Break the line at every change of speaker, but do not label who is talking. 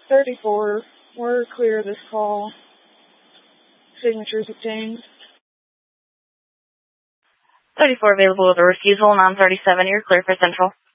34, we're clear of this call. Signatures obtained.
34 available with a refusal, non-37, you're clear for Central.